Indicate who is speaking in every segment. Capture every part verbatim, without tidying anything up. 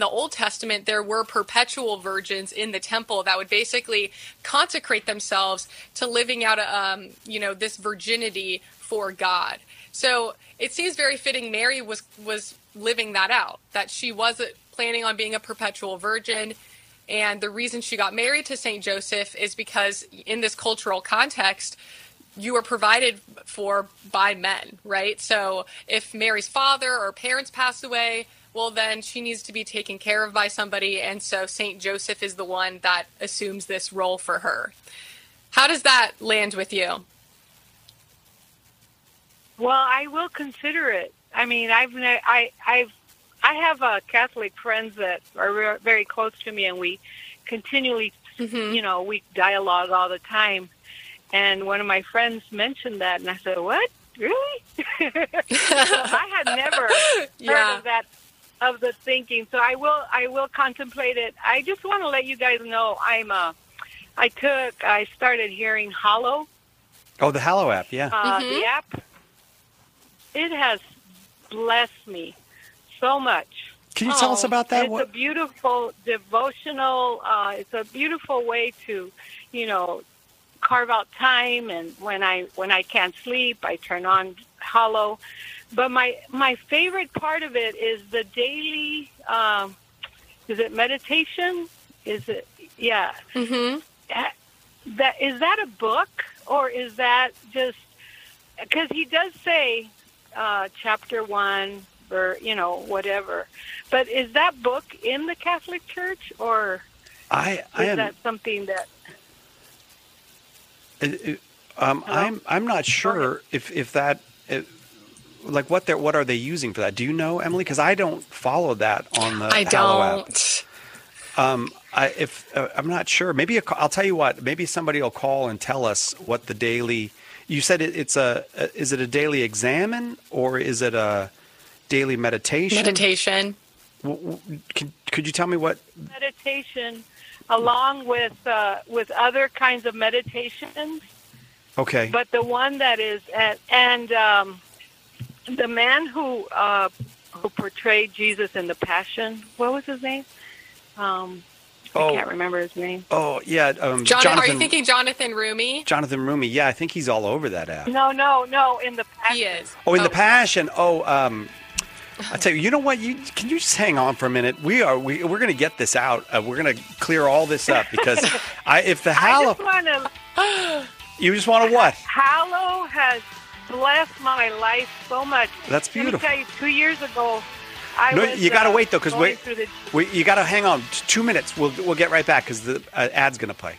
Speaker 1: the Old Testament, there were perpetual virgins in the temple that would basically consecrate themselves to living out, um, you know, this virginity for God. So it seems very fitting Mary was, was living that out, that she wasn't planning on being a perpetual virgin. And the reason she got married to Saint Joseph is because in this cultural context, you were provided for by men, right? So if Mary's father or parents pass away, well, then she needs to be taken care of by somebody. And so Saint Joseph is the one that assumes this role for her. How does that land with you?
Speaker 2: Well, I will consider it. I mean, I've, I, I've, I have uh, Catholic friends that are very close to me, and we continually, mm-hmm. you know, we dialogue all the time. And one of my friends mentioned that, and I said, "What? Really?" I had never
Speaker 1: yeah.
Speaker 2: heard of that, of the thinking. So I will, I will contemplate it. I just want to let you guys know, I'm a, I took, I started hearing Hallow.
Speaker 3: Oh, the Hallow app, yeah.
Speaker 2: Uh,
Speaker 1: mm-hmm.
Speaker 2: The app. It has blessed me so much.
Speaker 3: Can you tell
Speaker 2: oh,
Speaker 3: us about that?
Speaker 2: It's
Speaker 3: what?
Speaker 2: a beautiful devotional. Uh, it's a beautiful way to, you know, carve out time. And when I when I can't sleep, I turn on Hallow. But my my favorite part of it is the daily. Um, is it meditation? Is it yeah?
Speaker 1: Mm-hmm.
Speaker 2: That is that a book, or is that just because he does say uh, chapter one? Or, you know, whatever. But is that book in the Catholic Church, or
Speaker 3: I, I
Speaker 2: is
Speaker 3: am,
Speaker 2: that something that...
Speaker 3: It, it, um, I'm I'm not sure if, if that... It, like, what they're, what are they using for that? Do you know, Emily? Because I don't follow that on the
Speaker 1: I
Speaker 3: Hallow
Speaker 1: don't.
Speaker 3: app. Um, I, if, uh, I'm not sure. Maybe a, I'll tell you what. Maybe somebody will call and tell us what the daily... You said it, it's a... Is it a daily examen, or is it a... daily meditation.
Speaker 1: Meditation.
Speaker 3: Could, could you tell me what
Speaker 2: meditation, along with uh, with other kinds of meditations?
Speaker 3: Okay.
Speaker 2: But the one that is at, and um, the man who uh, who portrayed Jesus in the Passion, what was his name? Um,
Speaker 3: oh,
Speaker 2: I can't remember his name.
Speaker 3: Oh yeah, um,
Speaker 1: Jonathan,
Speaker 3: Jonathan.
Speaker 1: Are you thinking Jonathan Rumi?
Speaker 3: Jonathan Rumi. Yeah, I think he's all over that app.
Speaker 2: No, no, no. In the Passion.
Speaker 1: He is.
Speaker 3: Oh, in
Speaker 1: oh.
Speaker 3: the Passion. Oh, um. I tell you, you know what? You can you just hang on for a minute? We are we we're going to get this out. Uh, we're going to clear all this up because I if the Hallow,
Speaker 2: I just wanna,
Speaker 3: you just want to what?
Speaker 2: Hallow has blessed my life so much.
Speaker 3: That's beautiful.
Speaker 2: Let me tell you, two years ago, I
Speaker 3: no,
Speaker 2: was.
Speaker 3: you got to
Speaker 2: uh,
Speaker 3: wait though, because wait,
Speaker 2: the...
Speaker 3: wait, you got to hang on two minutes. We'll we'll get right back because the uh, ad's going to play.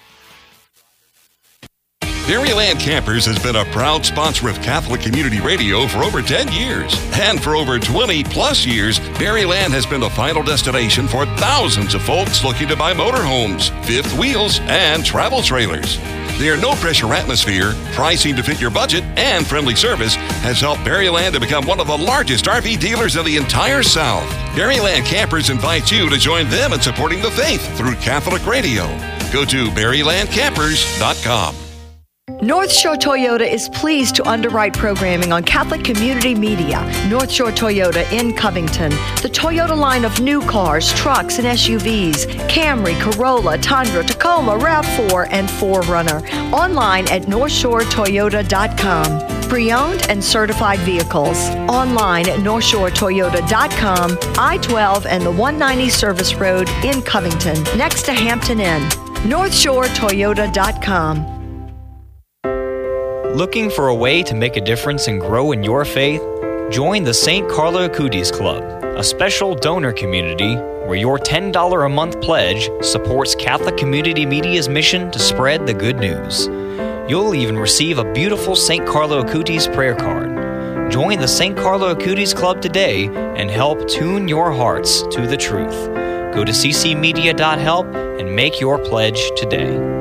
Speaker 4: Berryland Campers has been a proud sponsor of Catholic Community Radio for over ten years. And for over twenty plus years, Berryland has been the final destination for thousands of folks looking to buy motorhomes, fifth wheels, and travel trailers. Their no-pressure atmosphere, pricing to fit your budget, and friendly service has helped Berryland to become one of the largest R V dealers in the entire South. Berryland Campers invites you to join them in supporting the faith through Catholic Radio. Go to berryland campers dot com.
Speaker 5: North Shore Toyota is pleased to underwrite programming on Catholic Community Media. North Shore Toyota in Covington. The Toyota line of new cars, trucks, and S U Vs. Camry, Corolla, Tundra, Tacoma, RAV four, and four runner. Online at north shore toyota dot com. Pre-owned and certified vehicles. Online at north shore toyota dot com. I twelve and the one ninety Service Road in Covington, next to Hampton Inn. north shore toyota dot com.
Speaker 6: Looking for a way to make a difference and grow in your faith? Join the Saint Carlo Acutis Club, a special donor community where your ten dollars a month pledge supports Catholic Community Media's mission to spread the good news. You'll even receive a beautiful Saint Carlo Acutis prayer card. Join the Saint Carlo Acutis Club today and help tune your hearts to the truth. Go to c c media dot help and make your pledge today.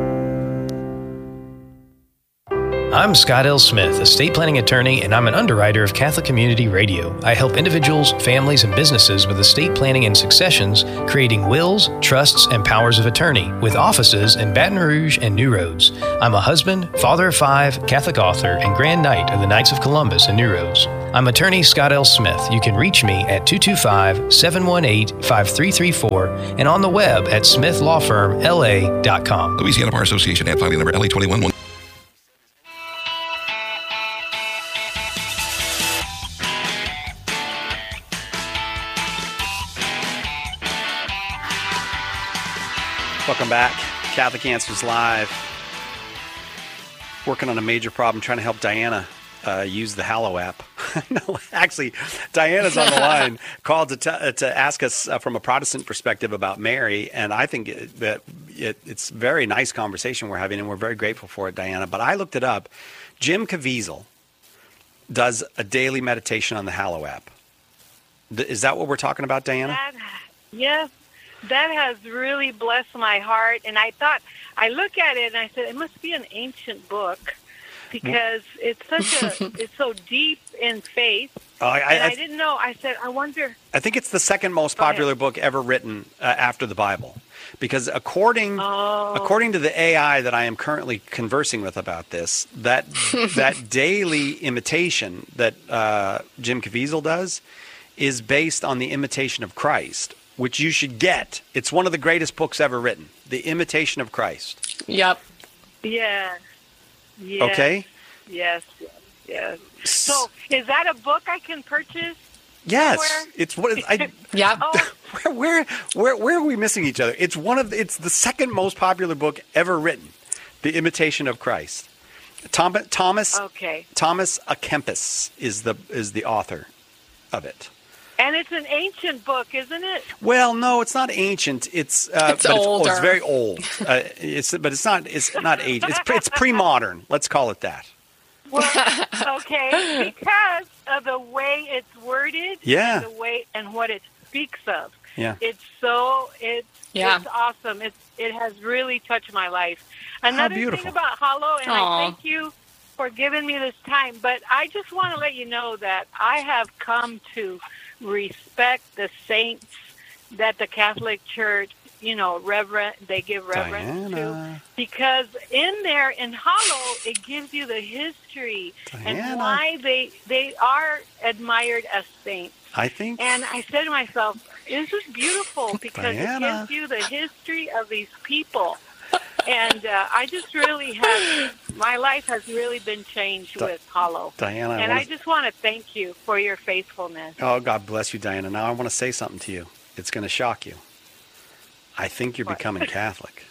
Speaker 7: I'm Scott L. Smith, estate planning attorney, and I'm an underwriter of Catholic Community Radio. I help individuals, families, and businesses with estate planning and successions, creating wills, trusts, and powers of attorney, with offices in Baton Rouge and New Roads. I'm a husband, father of five, Catholic author, and Grand Knight of the Knights of Columbus in New Roads. I'm attorney Scott L. Smith. You can reach me at two two five, seven one eight, five three three four and on the web at smith law firm l a dot com.
Speaker 4: Louisiana Bar Association and filing number L A twenty-one.
Speaker 3: Welcome back. Catholic Answers Live. Working on a major problem, trying to help Diana uh, use the Hallow app. No, actually, Diana's on the line, called to, t- uh, to ask us uh, from a Protestant perspective about Mary, and I think it, that it, it's a very nice conversation we're having, and we're very grateful for it, Diana. But I looked it up. Jim Caviezel does a daily meditation on the Hallow app. Th- is that what we're talking about, Diana?
Speaker 2: That, yes. That has really blessed my heart. And I thought, I look at it and I said, it must be an ancient book because it's such a, it's so deep in faith.
Speaker 3: Oh, I,
Speaker 2: and I,
Speaker 3: I,
Speaker 2: I didn't know. I said, I wonder.
Speaker 3: I think it's the second most
Speaker 2: Go
Speaker 3: popular
Speaker 2: ahead.
Speaker 3: book ever written uh, after the Bible. Because according
Speaker 2: Oh.
Speaker 3: according to the A I that I am currently conversing with about this, that that daily imitation that uh, Jim Caviezel does is based on the imitation of Christ, which you should get. It's one of the greatest books ever written, The Imitation of Christ.
Speaker 1: Yep.
Speaker 2: Yeah. Yes.
Speaker 3: Okay?
Speaker 2: Yes. Yes. Yes. So is that a book I can purchase?
Speaker 3: Yes.
Speaker 2: somewhere?
Speaker 3: It's what I
Speaker 1: Yep.
Speaker 2: Oh,
Speaker 3: where, where where where are we missing each other? It's one of it's the second most popular book ever written, The Imitation of Christ. Tom, Thomas
Speaker 2: okay.
Speaker 3: Thomas A. Kempis is the is the author of it.
Speaker 2: And it's an ancient book, isn't it?
Speaker 3: Well, no, it's not ancient. It's uh,
Speaker 1: It's
Speaker 3: but it's, oh,
Speaker 1: older.
Speaker 3: it's very old. Uh, it's but it's not it's not age. It's pre- it's pre-modern. Let's call it that.
Speaker 2: Well, okay, because of the way it's worded,
Speaker 3: Yeah.
Speaker 2: and the way and what it speaks of.
Speaker 3: Yeah.
Speaker 2: It's so it's
Speaker 1: Yeah.
Speaker 2: it's awesome. It's it has really touched my life. Another
Speaker 3: beautiful.
Speaker 2: thing about Hollow, and
Speaker 1: Aw.
Speaker 2: I thank you for giving me this time, but I just want to let you know that I have come to respect the saints that the Catholic Church, you know, reverent they give reverence to.
Speaker 3: Diana.
Speaker 2: Because in there, in Hollow, it gives you the history
Speaker 3: Diana.
Speaker 2: and why they they are admired as saints.
Speaker 3: I think
Speaker 2: And I said to myself, this is beautiful because
Speaker 3: Diana.
Speaker 2: it gives you the history of these people. And uh, I just really have, my life has really been changed
Speaker 3: Di-
Speaker 2: with Hollow.
Speaker 3: Diana, I
Speaker 2: And
Speaker 3: wanna-
Speaker 2: I just want to thank you for your faithfulness.
Speaker 3: Oh, God bless you, Diana. Now I want to say something to you. It's going to shock you. I think you're
Speaker 2: What?
Speaker 3: becoming Catholic.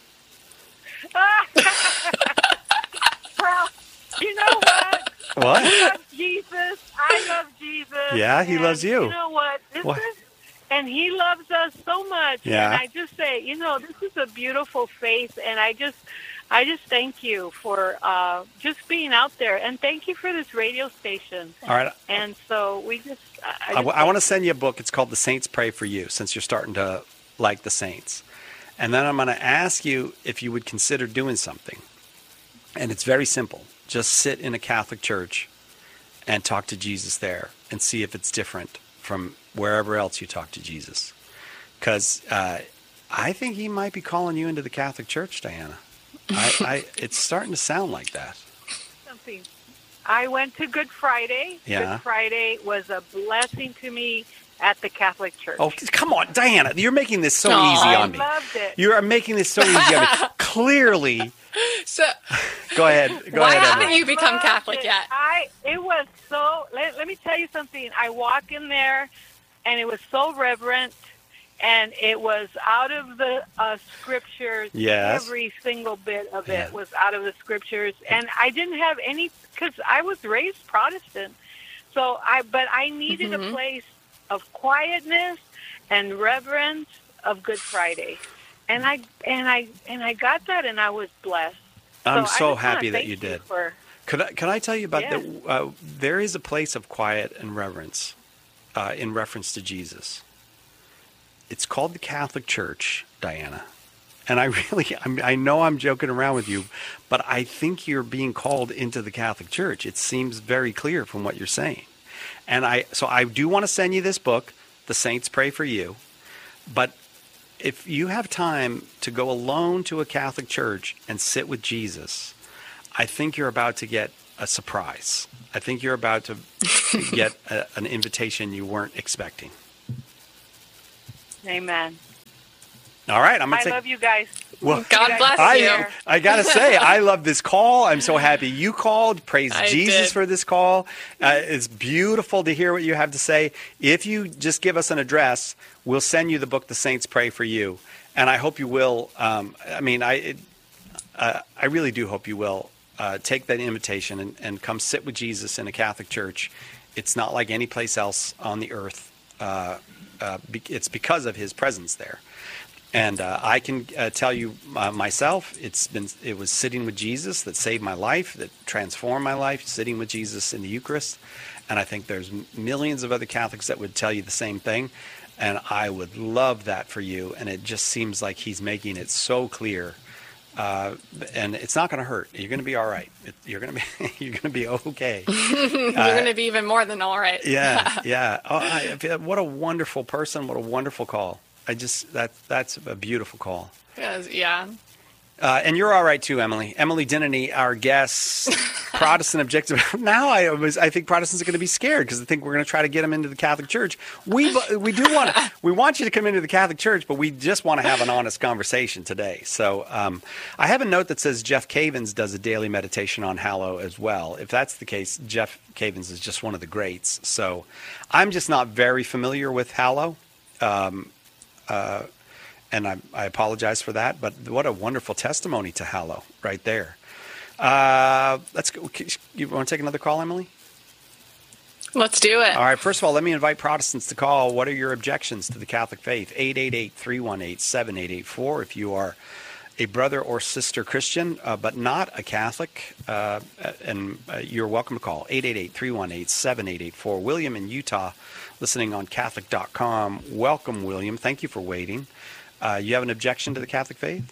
Speaker 2: Well, you know what?
Speaker 3: What?
Speaker 2: I love Jesus. I love Jesus.
Speaker 3: Yeah, he
Speaker 2: And
Speaker 3: loves you.
Speaker 2: You know what? This
Speaker 3: What?
Speaker 2: is, and he loves us so much.
Speaker 3: Yeah.
Speaker 2: And I just say, you know, this is a beautiful faith, and I just, I just thank you for uh, just being out there, and thank you for this radio station.
Speaker 3: All right.
Speaker 2: And so we just, I,
Speaker 3: I,
Speaker 2: I,
Speaker 3: w-
Speaker 2: just
Speaker 3: I want to send you a book. It's called The Saints Pray for You, since you're starting to like the saints. And then I'm going to ask you if you would consider doing something. And it's very simple. Just sit in a Catholic church and talk to Jesus there and see if it's different from wherever else you talk to Jesus. Because uh, I think he might be calling you into the Catholic Church, Diana. I, I, it's starting to sound like that.
Speaker 2: something. I went to Good Friday.
Speaker 3: Yeah.
Speaker 2: Good Friday was a blessing to me at the Catholic Church.
Speaker 3: Oh, come on, Diana. You're making this so
Speaker 1: Aw.
Speaker 3: easy
Speaker 2: I
Speaker 3: on me.
Speaker 2: loved it.
Speaker 3: You are making this so easy on me. Clearly.
Speaker 1: So
Speaker 3: Go ahead. Go
Speaker 1: Why
Speaker 3: ahead,
Speaker 1: haven't
Speaker 3: Emily.
Speaker 1: you become
Speaker 2: loved
Speaker 1: Catholic
Speaker 2: it.
Speaker 1: yet?
Speaker 2: I it was so. Let, let me tell you something. I walk in there, and it was so reverent, and it was out of the uh, scriptures.
Speaker 3: Yes.
Speaker 2: Every single bit of
Speaker 3: Yeah.
Speaker 2: it was out of the scriptures, and I didn't have any because I was raised Protestant. So I, but I needed a place of quietness and reverence of Good Friday, and I and I and I got that, and I was blessed.
Speaker 3: I'm
Speaker 2: I
Speaker 3: so
Speaker 2: just wanna
Speaker 3: happy that
Speaker 2: thank
Speaker 3: you did.
Speaker 2: For,
Speaker 3: Could I, could I tell you about
Speaker 2: Yes.
Speaker 3: that? Uh, there is a place of quiet and reverence uh, in reference to Jesus. It's called the Catholic Church, Diana. And I really, I'm, I know I'm joking around with you, but I think you're being called into the Catholic Church. It seems very clear from what you're saying. And I, so I do want to send you this book, The Saints Pray for You. But if you have time to go alone to a Catholic church and sit with Jesus, I think you're about to get a surprise. I think you're about to get a, an invitation you weren't expecting.
Speaker 2: Amen.
Speaker 3: All right, I'm gonna
Speaker 2: I
Speaker 3: say,
Speaker 2: love you guys.
Speaker 3: Well,
Speaker 2: You
Speaker 1: God
Speaker 2: guys
Speaker 1: bless
Speaker 2: are
Speaker 3: I,
Speaker 1: you.
Speaker 2: there.
Speaker 3: I gotta say, I love this call. I'm so happy you called. Praise
Speaker 1: I
Speaker 3: Jesus
Speaker 1: did.
Speaker 3: for this call. Uh, it's beautiful to hear what you have to say. If you just give us an address, we'll send you the book, The Saints Pray for You. And I hope you will. Um, I mean, I it, uh, I really do hope you will uh, take that invitation and, and come sit with Jesus in a Catholic church. It's not like any place else on the earth. Uh, uh, be, it's because of his presence there. And uh, I can uh, tell you uh, myself, it's been it was sitting with Jesus that saved my life, that transformed my life, sitting with Jesus in the Eucharist. And I think there's millions of other Catholics that would tell you the same thing. And I would love that for you. And it just seems like he's making it so clear. Uh, and it's not going to hurt. You're going to be all right. It, you're going to be you're going to be okay.
Speaker 1: You're going to be even more than all right.
Speaker 3: Yeah, yeah. Oh, I, what a wonderful person. What a wonderful call. I just that that's a beautiful call.
Speaker 1: Yes, yeah.
Speaker 3: Uh, and you're all right too, Emily. Emily Dinnany, our guest, Protestant objective. Now I was, I think Protestants are going to be scared because they think we're going to try to get them into the Catholic Church. We we do want to, we want you to come into the Catholic Church, but we just want to have an honest conversation today. So um, I have a note that says Jeff Cavins does a daily meditation on Hallow as well. If that's the case, Jeff Cavins is just one of the greats. So I'm just not very familiar with Hallow. Um, uh, And I, I apologize for that, but what a wonderful testimony to Hallow right there. Uh, let's go. You want to take another call, Emily?
Speaker 1: Let's do it.
Speaker 3: All right. First of all, let me invite Protestants to call. What are your objections to the Catholic faith? eight eight eight, three one eight, seven eight eight four. If you are a brother or sister Christian, uh, but not a Catholic, uh, and uh, you're welcome to call. eight eight eight, three one eight, seven eight eight four. William in Utah, listening on Catholic dot com. Welcome, William. Thank you for waiting. Uh, you have an objection to the Catholic faith?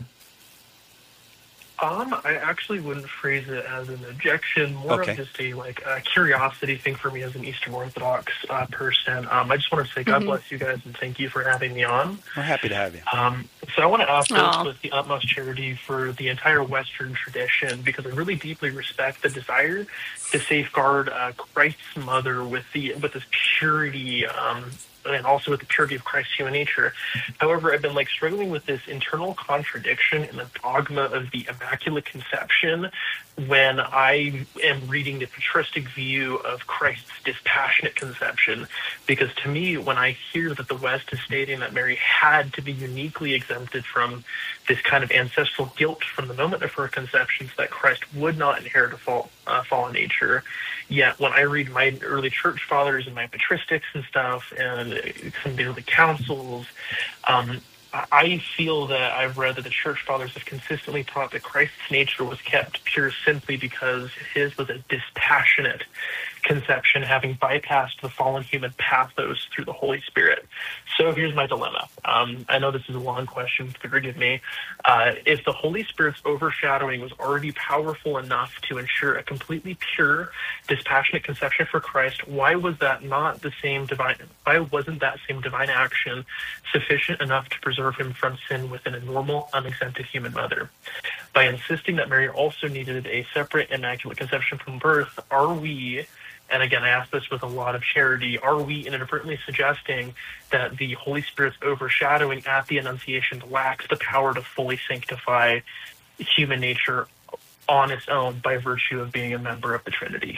Speaker 8: Um, I actually wouldn't phrase it as an objection, more
Speaker 3: Okay.
Speaker 8: of just a like a curiosity thing for me as an Eastern Orthodox uh, person. Um, I just want to say God
Speaker 1: Mm-hmm.
Speaker 8: bless you guys and thank you for having me on.
Speaker 3: We're happy to have you.
Speaker 8: Um, so I want to ask
Speaker 1: Aw.
Speaker 8: this with the utmost charity for the entire Western tradition, because I really deeply respect the desire to safeguard uh, Christ's mother with the with this purity. Um, and also with the purity of Christ's human nature. However, I've been like struggling with this internal contradiction in the dogma of the Immaculate Conception when I am reading the patristic view of Christ's dispassionate conception. Because to me, when I hear that the West is stating that Mary had to be uniquely exempted from this kind of ancestral guilt from the moment of her conception so that Christ would not inherit a fall, uh, fallen nature, yet when I read my early church fathers and my patristics and stuff and some of the early councils, um, I feel that I've read that the church fathers have consistently taught that Christ's nature was kept pure simply because his was a dispassionate conception, having bypassed the fallen human pathos through the Holy Spirit. So here's my dilemma. Um, I know this is a long question, forgive me. Uh, if the Holy Spirit's overshadowing was already powerful enough to ensure a completely pure, dispassionate conception for Christ, why was that not the same divine, why wasn't that same divine action sufficient enough to preserve him from sin within a normal, unexempted human mother? By insisting that Mary also needed a separate immaculate conception from birth, are we, and again, I ask this with a lot of charity, are we inadvertently suggesting that the Holy Spirit's overshadowing at the Annunciation lacks the power to fully sanctify human nature on its own by virtue of being a member of the Trinity?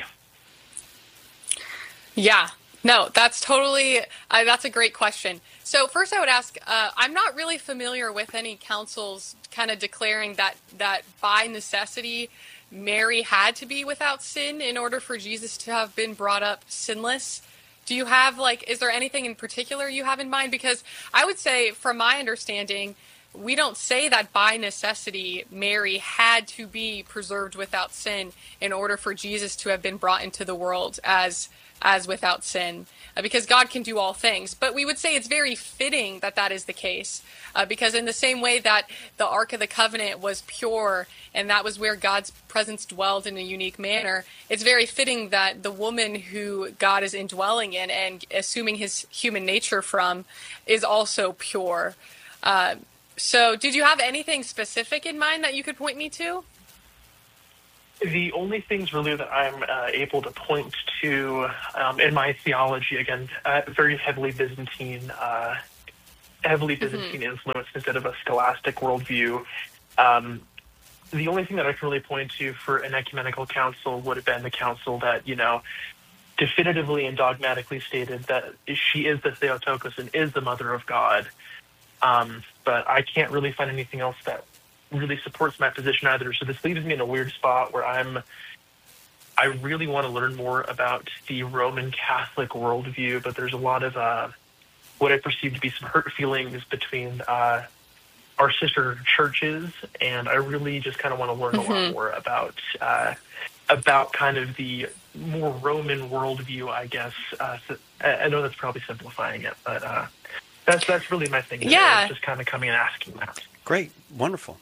Speaker 1: Yeah. No, that's totally, uh, that's a great question. So first I would ask, uh, I'm not really familiar with any councils kind of declaring that, that by necessity, Mary had to be without sin in order for Jesus to have been brought up sinless. Do you have, like, is there anything in particular you have in mind? Because I would say, from my understanding, we don't say that by necessity Mary had to be preserved without sin in order for Jesus to have been brought into the world as as without sin, uh, because God can do all things. But we would say it's very fitting that that is the case, uh, because in the same way that the Ark of the Covenant was pure and that was where God's presence dwelled in a unique manner, it's very fitting that the woman who God is indwelling in and assuming his human nature from is also pure. Uh, so did you have anything specific in mind that you could point me to?
Speaker 8: The only things really that I'm uh, able to point to um, in my theology, again, uh, very heavily Byzantine, uh, heavily Byzantine mm-hmm. influence instead of a scholastic worldview. Um, the only thing that I can really point to for an ecumenical council would have been the council that, you know, definitively and dogmatically stated that she is the Theotokos and is the Mother of God. Um, but I can't really find anything else that really supports my position either. So this leaves me in a weird spot where I'm, I really want to learn more about the Roman Catholic worldview, but there's a lot of uh, what I perceive to be some hurt feelings between uh, our sister churches, and I really just kind of want to learn mm-hmm. a lot more about uh, about kind of the more Roman worldview, I guess. Uh, so I know that's probably simplifying it, but uh, that's that's really my thing.
Speaker 1: Yeah,
Speaker 8: just kind of coming and asking that.
Speaker 3: Great, wonderful.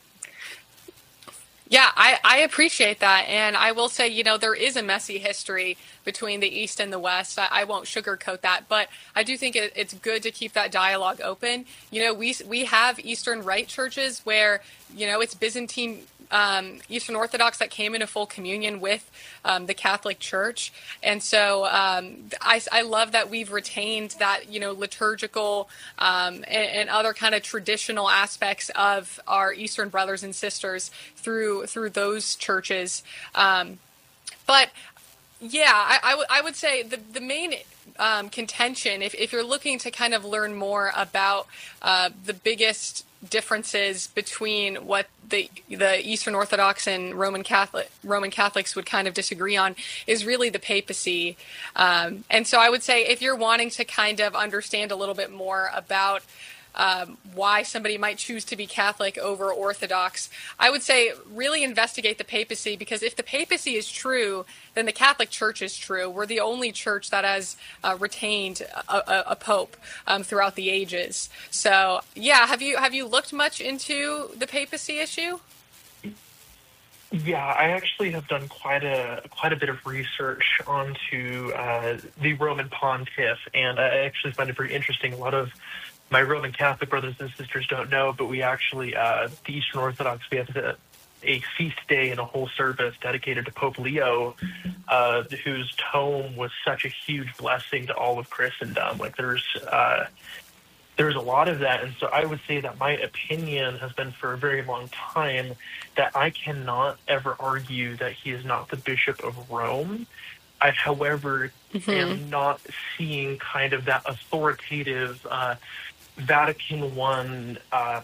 Speaker 1: Yeah, I, I appreciate that. And I will say, you know, there is a messy history between the East and the West. I, I won't sugarcoat that, but I do think it, it's good to keep that dialogue open. You know, we we have Eastern Rite churches where, you know, it's Byzantine um, Eastern Orthodox that came into full communion with um, the Catholic Church. And so um, I, I love that we've retained that, you know, liturgical um, and, and other kind of traditional aspects of our Eastern brothers and sisters through through those churches. Um, but yeah, I, I, w- I would say the, the main um, contention, if, if you're looking to kind of learn more about uh, the biggest differences between what the the Eastern Orthodox and Roman Catholic Roman Catholics would kind of disagree on, is really the papacy. Um, and so I would say if you're wanting to kind of understand a little bit more about Um, why somebody might choose to be Catholic over Orthodox, I would say really investigate the papacy, because if the papacy is true, then the Catholic Church is true. We're the only church that has uh, retained a, a, a pope um, throughout the ages. So, yeah, have you have you looked much into the papacy issue?
Speaker 8: Yeah, I actually have done quite a quite a bit of research onto uh, the Roman Pontiff, and I actually find it very interesting. A lot of my Roman Catholic brothers and sisters don't know, but we actually, uh, the Eastern Orthodox, we have a, a feast day and a whole service dedicated to Pope Leo, uh, whose tome was such a huge blessing to all of Christendom. Like there's, uh, there's a lot of that. And so I would say that my opinion has been for a very long time that I cannot ever argue that he is not the Bishop of Rome. I, however, mm-hmm. am not seeing kind of that authoritative, uh, Vatican I uh,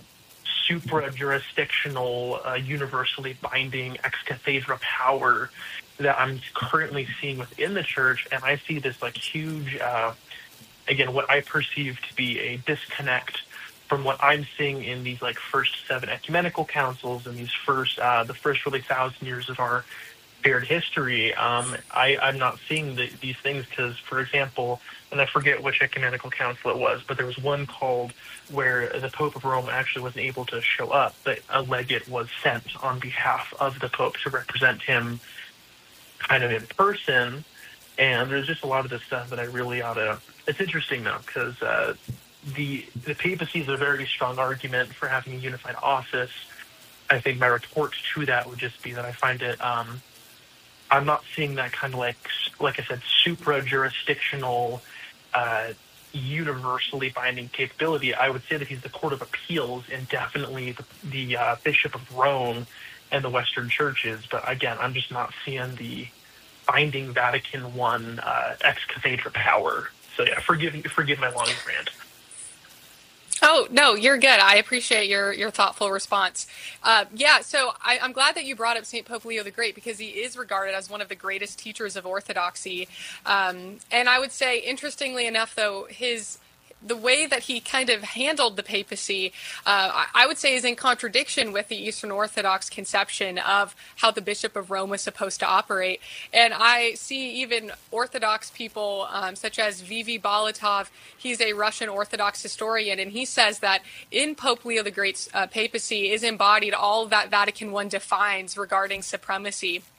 Speaker 8: supra-jurisdictional, uh, universally binding ex cathedra power that I'm currently seeing within the church. And I see this like huge, uh, again, what I perceive to be a disconnect from what I'm seeing in these like first seven ecumenical councils and these first, uh, the first really thousand years of our shared history. Um, I, I'm not seeing the, these things because, for example, and I forget which ecumenical council it was, but there was one called where the Pope of Rome actually wasn't able to show up, but a legate was sent on behalf of the Pope to represent him kind of in person. And there's just a lot of this stuff that I really ought to... It's interesting, though, because uh, the, the papacy is a very strong argument for having a unified office. I think my retort to that would just be that I find it... Um, I'm not seeing that kind of like, like I said, supra-jurisdictional, uh, universally binding capability. I would say that he's the Court of Appeals and definitely the, the uh, Bishop of Rome and the Western churches. But again, I'm just not seeing the binding Vatican I uh, ex cathedra power. So yeah, forgive forgive my long rant.
Speaker 1: Oh, no, you're good. I appreciate your, your thoughtful response. Uh, yeah, so I, I'm glad that you brought up Saint Pope Leo the Great, because he is regarded as one of the greatest teachers of Orthodoxy. Um, and I would say, interestingly enough, though, his the way that he kind of handled the papacy, uh, I would say is in contradiction with the Eastern Orthodox conception of how the Bishop of Rome was supposed to operate. And I see even Orthodox people um, such as Vivi Bolotov, he's a Russian Orthodox historian, and he says that in Pope Leo the Great's uh, papacy is embodied all that Vatican I defines regarding supremacy.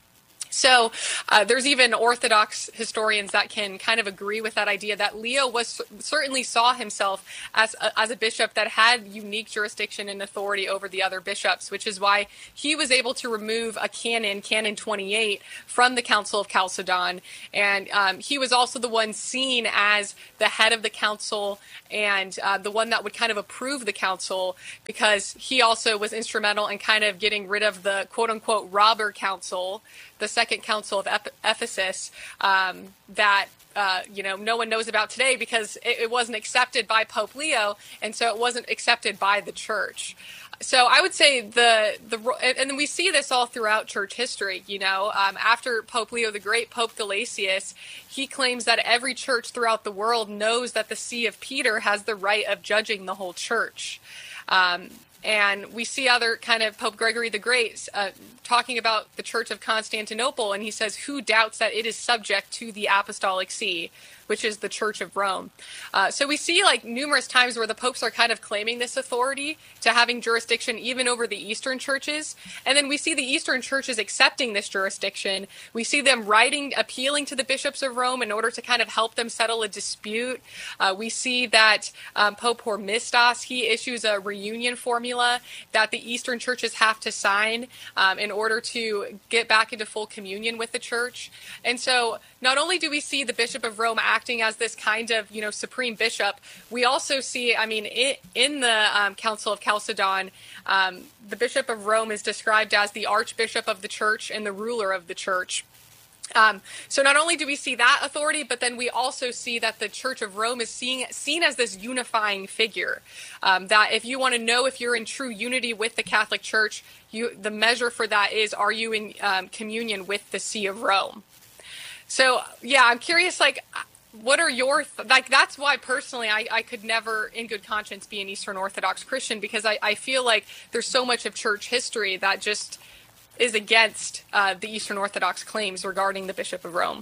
Speaker 1: So uh, there's even Orthodox historians that can kind of agree with that idea that Leo was certainly saw himself as a, as a bishop that had unique jurisdiction and authority over the other bishops, which is why he was able to remove a canon, Canon twenty-eight, from the Council of Chalcedon. And um, he was also the one seen as the head of the council and uh, the one that would kind of approve the council, because he also was instrumental in kind of getting rid of the quote-unquote robber council, the Second Council of Ephesus, um, that uh, you know no one knows about today because it, it wasn't accepted by Pope Leo, and so it wasn't accepted by the church. So I would say the the and we see this all throughout church history. You know, um, after Pope Leo the Great, Pope Gelasius, he claims that every church throughout the world knows that the See of Peter has the right of judging the whole church. Um, And we see other kind of Pope Gregory the Great uh, talking about the Church of Constantinople, and he says, who doubts that it is subject to the Apostolic See, which is the Church of Rome. Uh, so we see like numerous times where the popes are kind of claiming this authority to having jurisdiction even over the Eastern churches. And then we see the Eastern churches accepting this jurisdiction. We see them writing, appealing to the bishops of Rome in order to kind of help them settle a dispute. Uh, we see that um, Pope Hormisdas, he issues a reunion formula that the Eastern churches have to sign um, in order to get back into full communion with the church. And so not only do we see the Bishop of Rome acting as this kind of, you know, supreme bishop, we also see, I mean, it, in the um, Council of Chalcedon, um, the Bishop of Rome is described as the Archbishop of the church and the ruler of the church. Um, so not only do we see that authority, but then we also see that the Church of Rome is seeing, seen as this unifying figure. Um, that if you want to know if you're in true unity with the Catholic Church, you, the measure for that is, are you in um, communion with the See of Rome? So, yeah, I'm curious, like, what are your, th- like, that's why personally I, I could never in good conscience be an Eastern Orthodox Christian, because I, I feel like there's so much of church history that just is against uh, the Eastern Orthodox claims regarding the Bishop of Rome.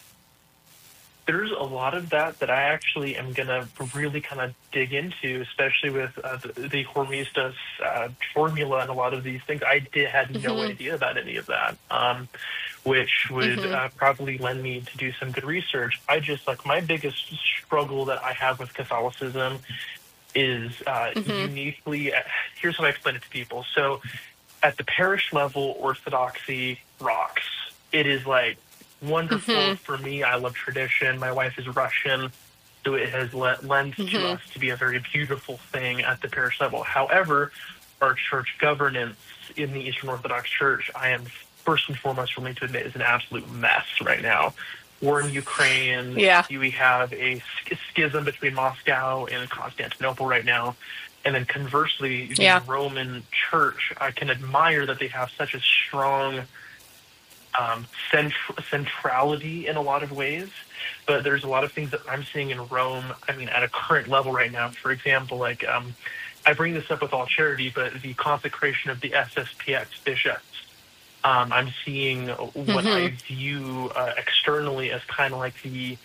Speaker 8: There's a lot of that that I actually am going to really kind of dig into, especially with uh, the, the Hormisdas uh, formula and a lot of these things. I did had no mm-hmm. idea about any of that, um, which would mm-hmm. uh, probably lend me to do some good research. I just, like, my biggest struggle that I have with Catholicism is uh, mm-hmm. uniquely, uh, here's how I explain it to people. So at the parish level, Orthodoxy rocks. It is, like, wonderful mm-hmm. for me. I love tradition. My wife is Russian, so it has le- lent mm-hmm. to us to be a very beautiful thing at the parish level. However, our church governance in the Eastern Orthodox Church, I am first and foremost willing to admit, is an absolute mess right now. War in Ukraine.
Speaker 1: Yeah.
Speaker 8: We have a sch- schism between Moscow and Constantinople right now. And then conversely, the
Speaker 1: yeah.
Speaker 8: Roman Church, I can admire that they have such a strong Um, cent- centrality in a lot of ways, but there's a lot of things that I'm seeing in Rome, I mean, at a current level right now. For example, like, um, I bring this up with all charity, but the consecration of the S S P X bishops, um, I'm seeing what mm-hmm. I view uh, externally as kind of like the,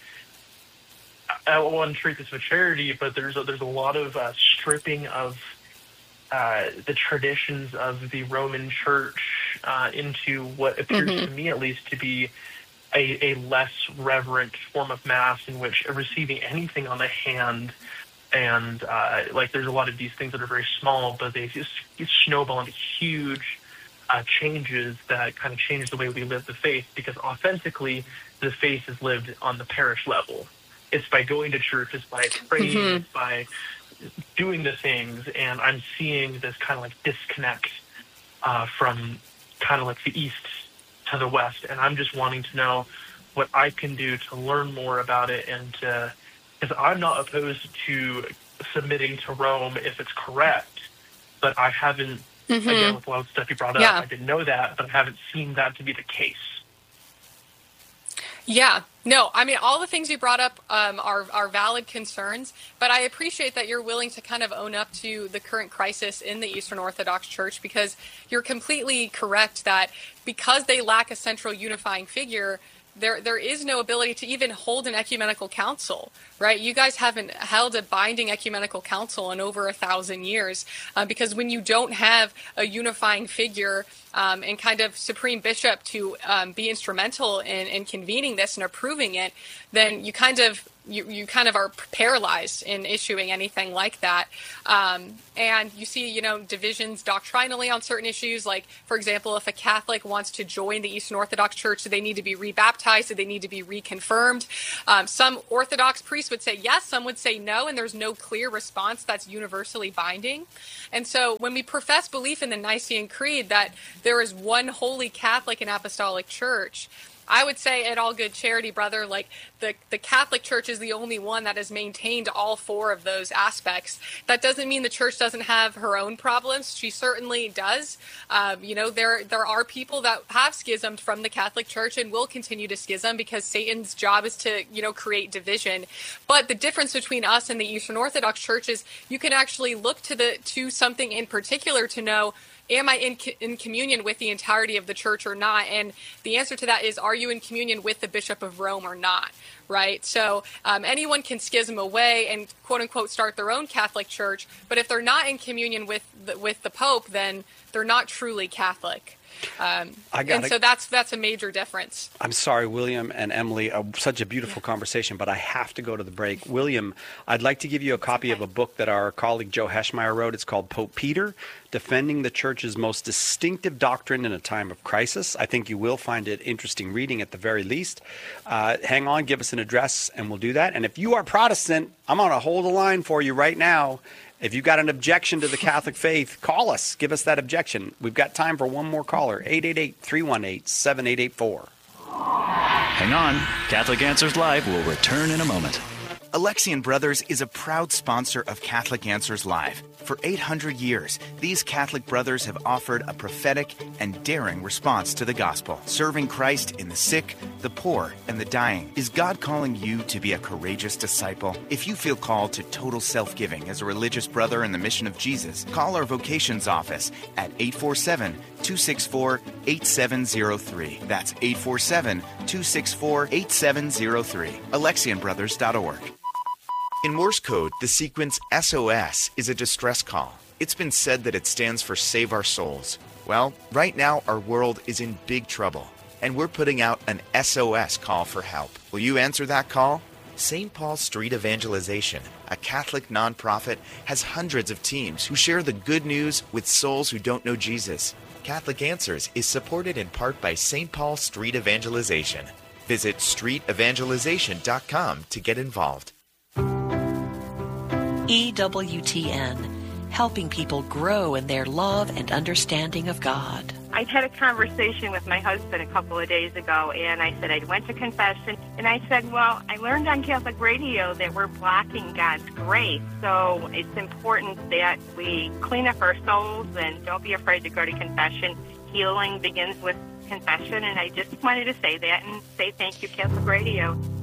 Speaker 8: I don't want to treat this with charity, but there's a, there's a lot of uh, stripping of Uh, the traditions of the Roman Church uh, into what appears mm-hmm. to me, at least, to be a, a less reverent form of Mass in which receiving anything on the hand and, uh, like, there's a lot of these things that are very small, but they just snowball into huge uh, changes that kind of change the way we live the faith, because authentically, the faith is lived on the parish level. It's by going to church, it's by praying, mm-hmm. it's by doing the things, and I'm seeing this kind of like disconnect uh, from kind of like the east to the west, and I'm just wanting to know what I can do to learn more about it, and because I'm not opposed to submitting to Rome if it's correct, but I haven't, mm-hmm. again, with a lot of stuff you brought up, yeah. I didn't know that, but I haven't seen that to be the case.
Speaker 1: Yeah, no, I mean, all the things you brought up um, are, are valid concerns, but I appreciate that you're willing to kind of own up to the current crisis in the Eastern Orthodox Church, because you're completely correct that because they lack a central unifying figure, there there is no ability to even hold an ecumenical council, right? You guys haven't held a binding ecumenical council in over a thousand years, uh, because when you don't have a unifying figure um, and kind of supreme bishop to um, be instrumental in, in convening this and approving it, then you kind of You, you kind of are paralyzed in issuing anything like that. Um, and you see, you know, divisions doctrinally on certain issues. Like, for example, if a Catholic wants to join the Eastern Orthodox Church, do they need to be rebaptized? Do they need to be reconfirmed? Um, some Orthodox priests would say yes, some would say no, and there's no clear response that's universally binding. And so when we profess belief in the Nicene Creed that there is one holy Catholic and Apostolic Church, I would say, in all good charity, brother, like the, the Catholic Church is the only one that has maintained all four of those aspects. That doesn't mean the Church doesn't have her own problems. She certainly does. Um, you know, there there are people that have schismed from the Catholic Church and will continue to schism because Satan's job is to, you know, create division. But the difference between us and the Eastern Orthodox Church is you can actually look to the to something in particular to know, am I in, in communion with the entirety of the church or not? And the answer to that is, are you in communion with the Bishop of Rome or not? Right? So um, anyone can schism away and, quote unquote, start their own Catholic church. But if they're not in communion with the, with the Pope, then they're not truly Catholic. Um,
Speaker 3: I gotta,
Speaker 1: and so that's that's a major difference.
Speaker 3: I'm sorry, William and Emily, uh, such a beautiful conversation, but I have to go to the break. William, I'd like to give you a copy of a book that our colleague Joe Heschmeyer wrote. It's called Pope Peter, Defending the Church's Most Distinctive Doctrine in a Time of Crisis. I think you will find it interesting reading at the very least. Uh, hang on, give us an address, and we'll do that. And if you are Protestant, I'm going to hold a line for you right now. If you've got an objection to the Catholic faith, call us. Give us that objection. We've got time for one more caller, eight eight eight, three one eight, seven eight eight four.
Speaker 9: Hang on. Catholic Answers Live will return in a moment.
Speaker 10: Alexian Brothers is a proud sponsor of Catholic Answers Live. For eight hundred years, these Catholic brothers have offered a prophetic and daring response to the gospel, serving Christ in the sick, the poor, and the dying. Is God calling you to be a courageous disciple? If you feel called to total self-giving as a religious brother in the mission of Jesus, call our vocations office at eight four seven, two six four, eight seven zero three. That's eight four seven, two six four, eight seven zero three. Alexian Brothers dot org. In Morse code, the sequence S O S is a distress call. It's been said that it stands for Save Our Souls. Well, right now our world is in big trouble, and we're putting out an S O S call for help. Will you answer that call? Saint Paul Street Evangelization, a Catholic nonprofit, has hundreds of teams who share the good news with souls who don't know Jesus. Catholic Answers is supported in part by Saint Paul Street Evangelization. Visit street evangelization dot com to get involved.
Speaker 11: E W T N, helping people grow in their love and understanding of God.
Speaker 12: I had a conversation with my husband a couple of days ago, and I said I went to confession, and I said, well, I learned on Catholic radio that we're blocking God's grace, so it's important that we clean up our souls and don't be afraid to go to confession. Healing begins with confession, and I just wanted to say that and say thank you, Catholic Radio.